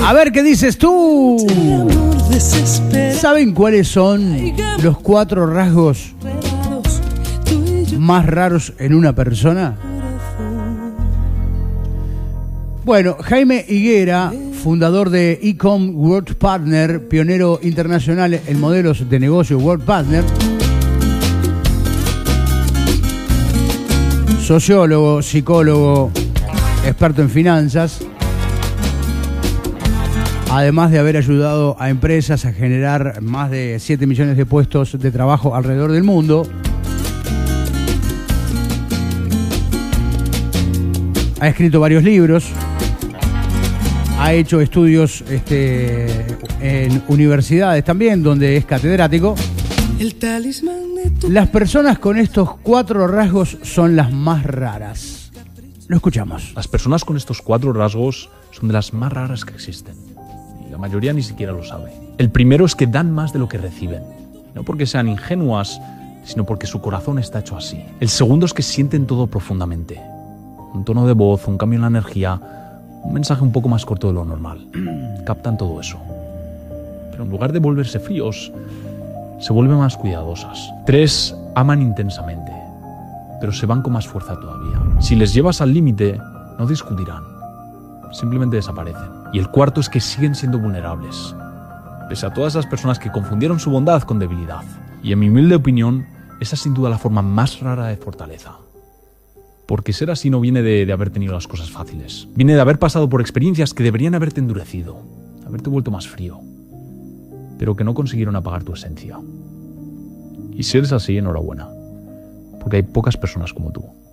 A ver qué dices tú. ¿Saben cuáles son los 4 rasgos más raros en una persona? Bueno, Jaime Higuera, fundador de Ecom World Partner, pionero internacional en modelos de negocio World Partner, sociólogo, psicólogo, experto en finanzas, además de haber ayudado a empresas a generar más de 7 millones de puestos de trabajo alrededor del mundo. Ha escrito varios libros, ha hecho estudios en universidades también, donde es catedrático. Las personas con estos 4 rasgos son las más raras. Lo escuchamos. Las personas con estos 4 rasgos son de las más raras que existen. Y la mayoría ni siquiera lo sabe. El primero es que dan más de lo que reciben. No porque sean ingenuas, sino porque su corazón está hecho así. El segundo es que sienten todo profundamente. Un tono de voz, un cambio en la energía, un mensaje un poco más corto de lo normal. Captan todo eso. Pero en lugar de volverse fríos, se vuelven más cuidadosas. 3, aman intensamente, pero se van con más fuerza todavía. Si les llevas al límite, no discutirán. Simplemente desaparecen. Y el cuarto es que siguen siendo vulnerables, pese a todas esas personas que confundieron su bondad con debilidad. Y en mi humilde opinión, esa es sin duda la forma más rara de fortaleza. Porque ser así no viene de haber tenido las cosas fáciles. Viene de haber pasado por experiencias que deberían haberte endurecido, haberte vuelto más frío, pero que no consiguieron apagar tu esencia. Y si eres así, enhorabuena, porque hay pocas personas como tú.